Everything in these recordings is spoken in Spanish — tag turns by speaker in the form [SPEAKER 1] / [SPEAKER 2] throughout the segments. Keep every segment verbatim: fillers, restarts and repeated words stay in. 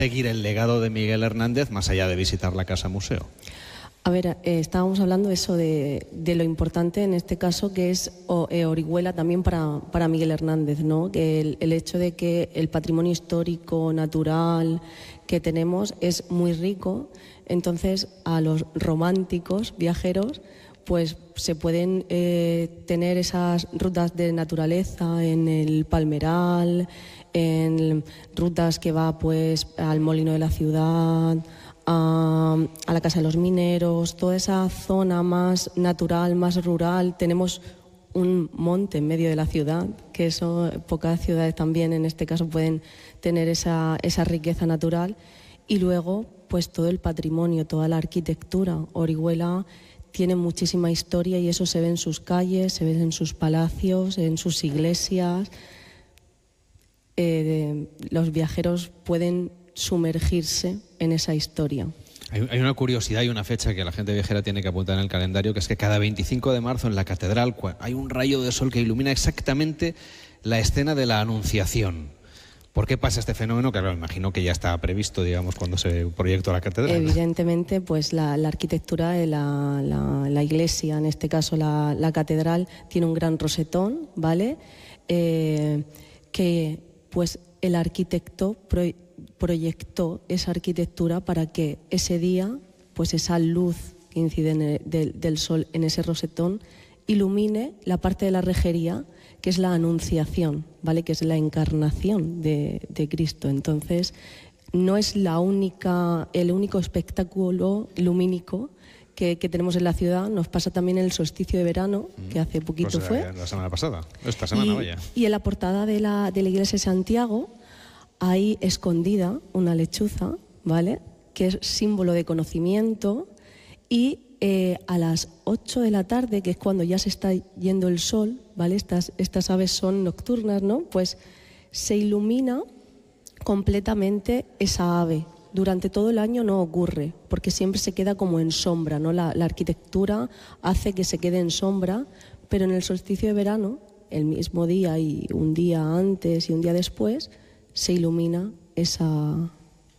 [SPEAKER 1] seguir el legado de Miguel Hernández más allá de visitar la casa museo?
[SPEAKER 2] A ver, eh, estábamos hablando eso de, de lo importante en este caso que es o, eh, Orihuela también para, para Miguel Hernández, ¿no? Que el, el hecho de que el patrimonio histórico, natural que tenemos es muy rico, entonces a los románticos viajeros pues se pueden eh, tener esas rutas de naturaleza en el Palmeral, en rutas que va pues al Molino de la Ciudad, a, a la Casa de los Mineros, toda esa zona más natural, más rural. Tenemos un monte en medio de la ciudad, que eso pocas ciudades también en este caso pueden tener esa, esa riqueza natural. Y luego pues todo el patrimonio, toda la arquitectura. Orihuela tiene muchísima historia y eso se ve en sus calles, se ve en sus palacios, en sus iglesias. Eh, los viajeros pueden sumergirse en esa historia.
[SPEAKER 1] Hay, hay una curiosidad y una fecha que la gente viajera tiene que apuntar en el calendario, que es que cada veinticinco de marzo en la catedral hay un rayo de sol que ilumina exactamente la escena de la Anunciación. ¿Por qué pasa este fenómeno? Que claro, me imagino que ya está previsto, digamos, cuando se proyectó la catedral.
[SPEAKER 2] Evidentemente, pues la, la arquitectura de la, la, la iglesia, en este caso la, la catedral, tiene un gran rosetón, ¿vale? Eh, que pues el arquitecto pro, proyectó esa arquitectura para que ese día, pues esa luz que incide en el, del, del sol en ese rosetón, ilumine la parte de la rejería, que es la Anunciación, ¿vale? Que es la encarnación de, de Cristo. Entonces, no es la única, el único espectáculo lumínico que, que tenemos en la ciudad. Nos pasa también en el solsticio de verano, que hace poquito
[SPEAKER 1] pues,
[SPEAKER 2] fue.
[SPEAKER 1] La semana pasada, esta semana,
[SPEAKER 2] y,
[SPEAKER 1] vaya.
[SPEAKER 2] Y en la portada de la, de la iglesia de Santiago hay escondida una lechuza, ¿vale? Que es símbolo de conocimiento. Y eh, a las ocho de la tarde, que es cuando ya se está yendo el sol, ¿vale? Estas, estas aves son nocturnas, ¿no? Pues se ilumina completamente esa ave. Durante todo el año no ocurre, porque siempre se queda como en sombra, ¿no? La, la arquitectura hace que se quede en sombra, pero en el solsticio de verano, el mismo día y un día antes y un día después, se ilumina esa...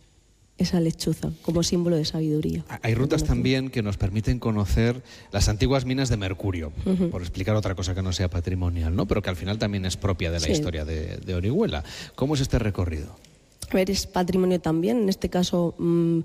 [SPEAKER 2] esa lechuza como símbolo de sabiduría.
[SPEAKER 1] Hay rutas también que nos permiten conocer las antiguas minas de mercurio, uh-huh. por explicar otra cosa que no sea patrimonial, ¿no? Pero que al final también es propia de la sí. historia de, de Orihuela. ¿Cómo es este recorrido?
[SPEAKER 2] A ver, es patrimonio también, en este caso mmm,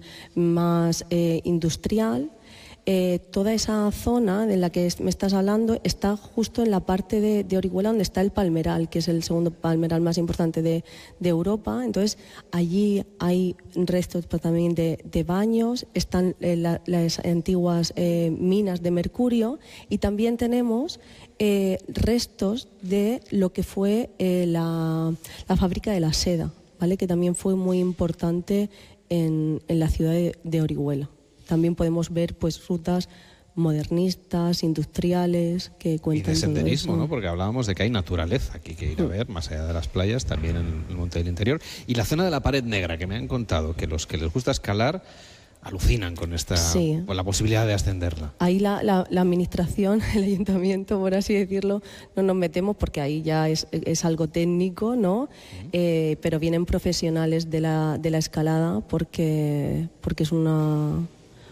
[SPEAKER 2] más eh, industrial. Eh, toda esa zona de la que me estás hablando está justo en la parte de, de Orihuela donde está el Palmeral, que es el segundo palmeral más importante de, de Europa. Entonces, allí hay restos también de, de baños, están eh, la, las antiguas eh, minas de mercurio y también tenemos eh, restos de lo que fue eh, la, la fábrica de la seda, ¿vale? Que también fue muy importante en, en la ciudad de, de Orihuela. También podemos ver pues rutas modernistas, industriales, que cuentan
[SPEAKER 1] y de senderismo,
[SPEAKER 2] todo eso.
[SPEAKER 1] ¿no? Porque hablábamos de que hay naturaleza aquí que ir a ver, más allá de las playas, también en el monte del interior. Y la zona de la pared negra, que me han contado que los que les gusta escalar alucinan con esta, sí. con la posibilidad de ascenderla.
[SPEAKER 2] Ahí la, la, la administración, el ayuntamiento, por así decirlo, no nos metemos porque ahí ya es, es algo técnico, ¿no? Uh-huh. Eh, pero vienen profesionales de la, de la escalada porque, porque es una...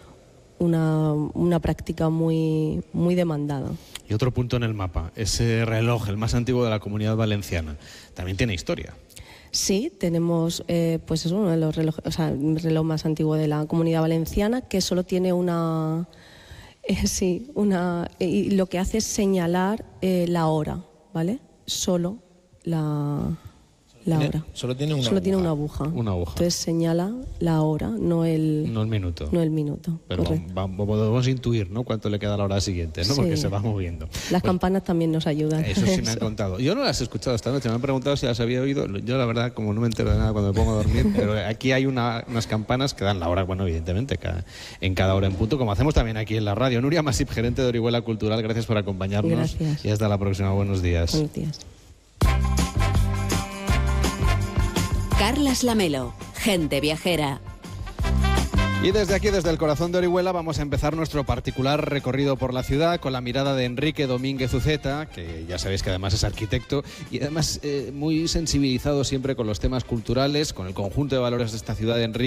[SPEAKER 2] Una, una práctica muy, muy demandada.
[SPEAKER 1] Y otro punto en el mapa, ese reloj, el más antiguo de la Comunidad Valenciana, también tiene historia.
[SPEAKER 2] Sí, tenemos, eh, pues es uno de los relojes, o sea, el reloj más antiguo de la Comunidad Valenciana, que solo tiene una, eh, sí, una, y lo que hace es señalar eh, la hora, ¿vale? Solo la... La hora.
[SPEAKER 3] Solo tiene una
[SPEAKER 2] Solo
[SPEAKER 3] aguja.
[SPEAKER 2] tiene una aguja.
[SPEAKER 1] Una aguja.
[SPEAKER 2] Entonces señala la hora, no el...
[SPEAKER 1] No el minuto.
[SPEAKER 2] No el minuto.
[SPEAKER 1] Pero vamos, podemos intuir, ¿no? Cuánto le queda a la hora siguiente, ¿no?
[SPEAKER 2] Sí.
[SPEAKER 1] Porque se va moviendo.
[SPEAKER 2] Las
[SPEAKER 1] pues,
[SPEAKER 2] campanas también nos ayudan.
[SPEAKER 1] Eso sí me han contado. Yo no las he escuchado esta noche, me han preguntado si las había oído. Yo la verdad, como no me entero de nada cuando me pongo a dormir, pero aquí hay una, unas campanas que dan la hora, bueno, evidentemente, cada, en cada hora en punto, como hacemos también aquí en la radio. Nuria Masip, gerente de Orihuela Cultural, gracias por acompañarnos.
[SPEAKER 2] Gracias.
[SPEAKER 1] Y hasta la próxima. Buenos días.
[SPEAKER 2] Buenos días.
[SPEAKER 4] Carlas Lamelo, gente viajera.
[SPEAKER 1] Y desde aquí, desde el corazón de Orihuela, vamos a empezar nuestro particular recorrido por la ciudad con la mirada de Enrique Domínguez Uceta, que ya sabéis que además es arquitecto y además eh, muy sensibilizado siempre con los temas culturales, con el conjunto de valores de esta ciudad. Enrique.